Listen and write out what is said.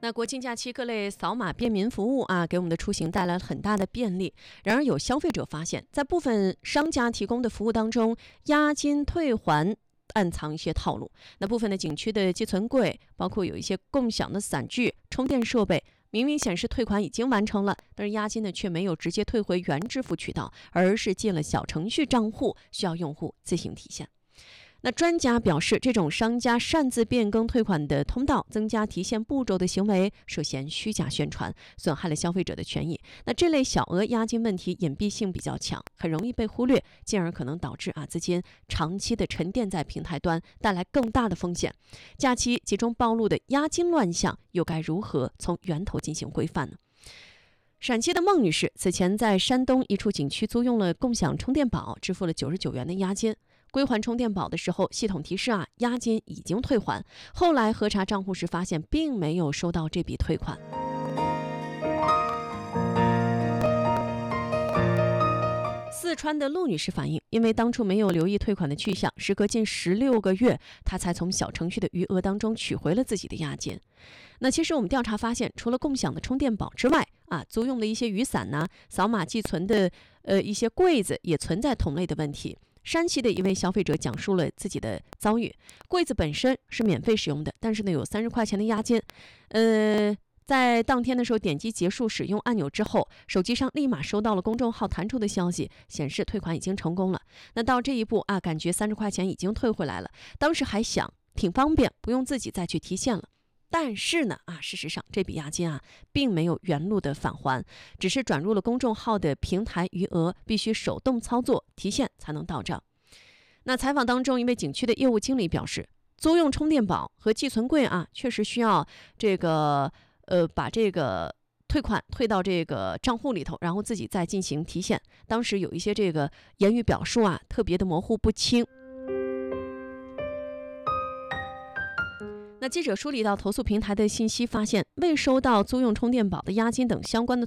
那国庆假期各类扫码便民服务给我们的出行带来了很大的便利。然而有消费者发现，在部分商家提供的服务当中，押金退还暗藏一些套路。那部分的景区的寄存柜，包括有一些共享的伞具、充电设备，明明显示退款已经完成了，但是押金呢却没有直接退回原支付渠道，而是进了小程序账户，需要用户自行提现。那专家表示，这种商家擅自变更退款的通道、增加提现步骤的行为，涉嫌虚假宣传，损害了消费者的权益。那这类小额押金问题隐蔽性比较强，很容易被忽略，进而可能导致资金长期的沉淀在平台端，带来更大的风险。假期集中暴露的押金乱象，又该如何从源头进行规范呢？陕西的孟女士此前在山东一处景区租用了共享充电宝，支付了99元的押金。归还充电宝的时候，系统提示押金已经退还。后来核查账户时发现，并没有收到这笔退款。四川的陆女士反映，因为当初没有留意退款的去向，时隔近16个月，她才从小程序的余额当中取回了自己的押金。那其实我们调查发现，除了共享的充电宝之外，租用的一些雨伞扫码寄存的一些柜子也存在同类的问题。山西的一位消费者讲述了自己的遭遇，柜子本身是免费使用的，但是呢有30块钱的押金。在当天的时候点击结束使用按钮之后，手机上立马收到了公众号弹出的消息，显示退款已经成功了。那到这一步感觉30块钱已经退回来了，当时还想挺方便，不用自己再去提现了。但是呢事实上这笔押金并没有原路的返还，只是转入了公众号的平台余额，必须手动操作提现才能到账。那采访当中，一位景区的业务经理表示，租用充电宝和寄存柜确实需要把这个退款退到这个账户里头，然后自己再进行提现。当时有一些这个言语表述特别的模糊不清。那记者梳理到投诉平台的信息，发现未收到租用充电宝的押金等相关的